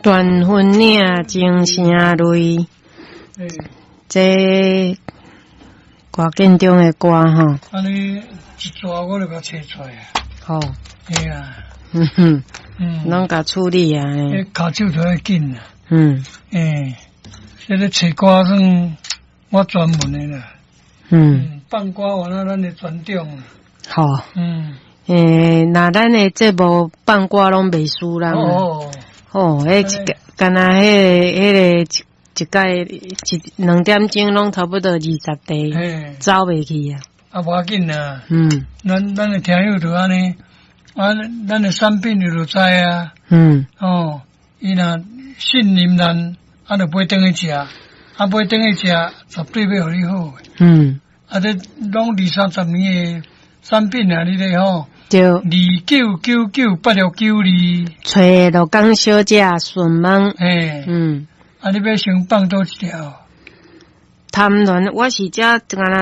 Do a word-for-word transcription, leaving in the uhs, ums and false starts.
断魂岭惊声雷， 诶， 这歌建中的歌吼。 安尼一抓我就甲找出来。 好， 嘿啊， 嗯哼， 嗯， 拢甲处理啊。 迄骹手就要紧啦。 嗯， 诶，这个找歌算我专门的啦。 嗯， 嗯，放歌完了咱的专长。 好。 嗯， 诶，那咱的节目放歌拢袂输人。 哦。 哦，迄一个，干那迄个迄个一一届一两点钟拢差不多二十题，走袂去啊。 啊，无要紧啦。 嗯。 咱咱的听友就安尼，啊，咱的产品就就知啊。 嗯。 哦，伊若信任咱，啊，就买等去食，啊，买等去食，绝对要互你好。 嗯。 啊，这拢二三十年的产品啊，你咧吼。 对。 二九九九八六九二。 找罗江小姐询问。 诶。 嗯。 啊，你要先放倒一条？ 谈论我是只